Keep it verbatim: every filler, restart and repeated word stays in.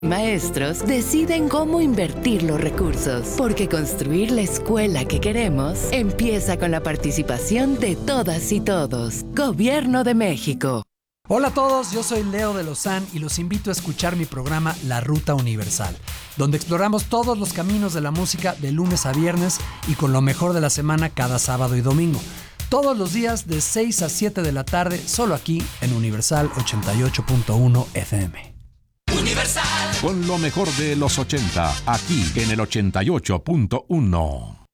Maestros deciden cómo invertir los recursos, porque construir la escuela que queremos empieza con la participación de todas y todos. Gobierno de México. Hola a todos, yo soy Leo de Lozán y los invito a escuchar mi programa La Ruta Universal, donde exploramos todos los caminos de la música de lunes a viernes y con lo mejor de la semana cada sábado y domingo. Todos los días de seis a siete de la tarde, solo aquí en Universal ochenta y ocho punto uno F M. Universal. Con lo mejor de los ochenta, aquí en el ochenta y ocho punto uno.